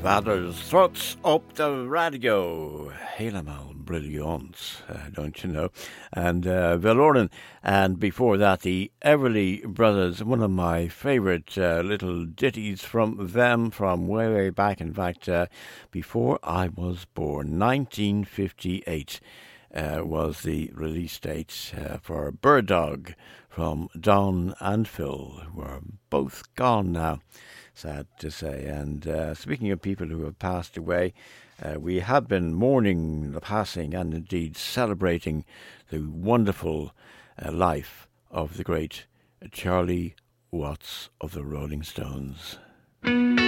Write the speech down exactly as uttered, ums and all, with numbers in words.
Vaders Throats up the radio. Helemaal brilliant, uh, don't you know? And uh, Veloren. And before that, the Everly Brothers, one of my favourite uh, little ditties from them from way, way back. In fact, uh, before I was born, nineteen fifty-eight uh, was the release date uh, for Bird Dog from Don and Phil, who are both gone now. Sad to say. And uh, speaking of people who have passed away, uh, we have been mourning the passing and indeed celebrating the wonderful uh, life of the great Charlie Watts of the Rolling Stones.